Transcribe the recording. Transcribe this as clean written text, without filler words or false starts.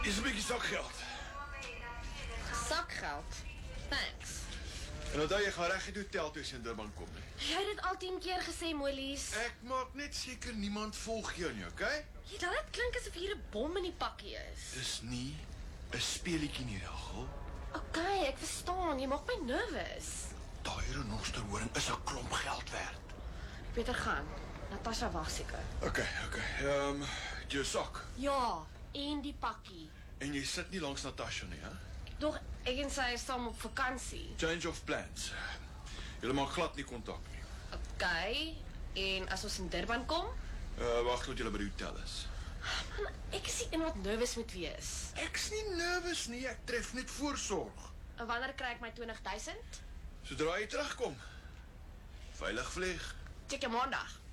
Hier is 'n bietjie sakgeld. Sakgeld. Thanks. En onthou jy gaan reg uit die hotel toe as jy in Durban kom, nie? Jy het dit al 10 keer gesê, Molies. Ek maak net seker niemand volg jou nie, okay? Jy laat dit klink asof hier 'n bom in die pakkie is. Dis nie 'n speelietjie nie, Rachel. Okay, ek verstaan. Jy maak my nervous. Daai renosterhoring is 'n klomp geld werd. Beter gaan. Natasha wag seker. Okay. Jou sak. Ja, en die pakkie. En jy sit nie langs Natasha nie, hè? Doch ek en sy is saam op vakansie. Change of plans. Julle maak glad nie kontak nie. Okay. En as ons in Durban kom? Wag tot julle by die hotel is. Man, ek is nie een wat nervous moet wees. Ek's nie nervous nie, ek tref net voorsorg. En wanneer kry ek my 20,000? Sodra jy terugkom. Veilig vlieg. Check jou maandag.